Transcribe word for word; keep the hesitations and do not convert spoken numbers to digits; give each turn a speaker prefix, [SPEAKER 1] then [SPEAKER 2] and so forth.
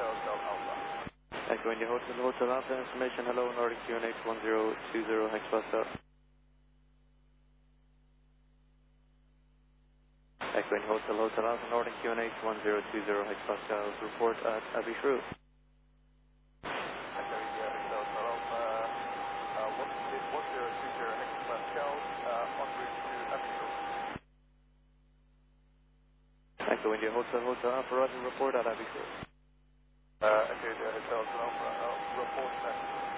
[SPEAKER 1] Hotel Alpha.
[SPEAKER 2] Echo India Hotel, Hotel Alpha information, hello, Nordic Q N H one zero two zero hexapasscal. Echo India Hotel, Hotel Alpha, Nordic Q N H one zero two zero hexapasscal, report at Abbey Shrew.
[SPEAKER 1] Echo India Hotel Alpha, uh, one zero two zero hexapasscal, uh, en route to Abbey Shrew.
[SPEAKER 2] Echo India Hotel, Hotel Alpha, Roger, report at Abbey Shrew.
[SPEAKER 1] Uh, Echo India Hotel Alpha, uh, report at